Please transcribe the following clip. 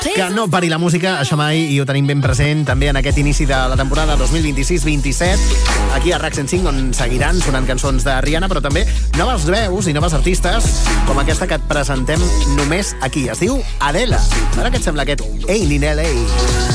Que no pari la música, això mai, i ho tenim ben present també en aquest inici de la temporada 2026-27, aquí a RAC 105, on seguiran sonant cançons de Rihanna, però també noves veus i noves artistes, com aquesta que et presentem només aquí. Es diu Adele. Ara què et sembla aquest Ain't in LA?